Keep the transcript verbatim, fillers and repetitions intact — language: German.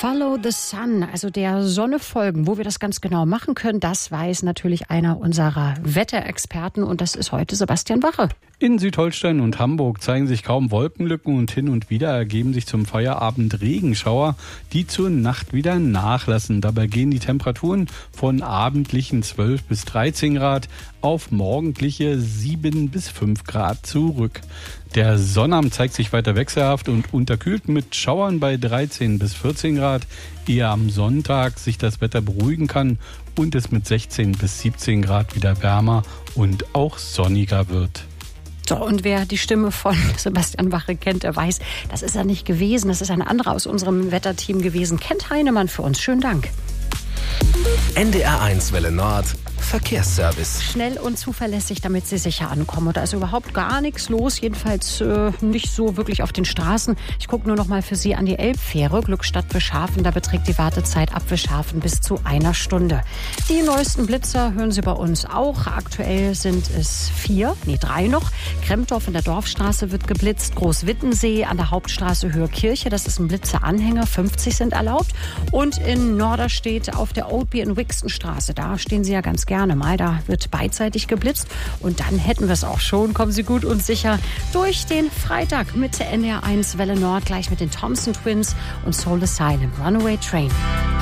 Follow the Sun, also der Sonne folgen. Wo wir das ganz genau machen können, das weiß natürlich einer unserer Wetterexperten und das ist heute Sebastian Wache. In Südholstein und Hamburg zeigen sich kaum Wolkenlücken und hin und wieder ergeben sich zum Feierabend Regenschauer, die zur Nacht wieder nachlassen. Dabei gehen die Temperaturen von abendlichen zwölf bis dreizehn Grad auf morgendliche sieben bis fünf Grad zurück. Der Sonnabend zeigt sich weiter wechselhaft und unterkühlt mit Schauern bei dreizehn bis vierzehn Grad, ehe am Sonntag sich das Wetter beruhigen kann und es mit sechzehn bis siebzehn Grad wieder wärmer und auch sonniger wird. So, und wer die Stimme von Sebastian Wache kennt, der weiß, das ist er nicht gewesen. Das ist ein anderer aus unserem Wetterteam gewesen. Kent Heinemann für uns. Schönen Dank. N D R eins Welle Nord Verkehrsservice. Schnell und zuverlässig, damit Sie sicher ankommen. Und da ist überhaupt gar nichts los, jedenfalls äh, nicht so wirklich auf den Straßen. Ich gucke nur noch mal für Sie an die Elbfähre, Glückstadt Wischhafen. Da beträgt die Wartezeit ab Wischhafen bis zu einer Stunde. Die neuesten Blitzer hören Sie bei uns auch. Aktuell sind es vier, nee drei noch. Kremtorf in der Dorfstraße wird geblitzt. Großwittensee an der Hauptstraße Höhe Kirche, das ist ein Blitzeranhänger. fünfzig sind erlaubt. Und in Norderstedt auf der Oldby in Wixenstraße, da stehen Sie ja ganz gerne mal. Da wird beidseitig geblitzt. Und dann hätten wir es auch schon. Kommen Sie gut und sicher durch den Freitag mit N D R eins Welle Nord, gleich mit den Thompson Twins und Soul Asylum. Runaway Train.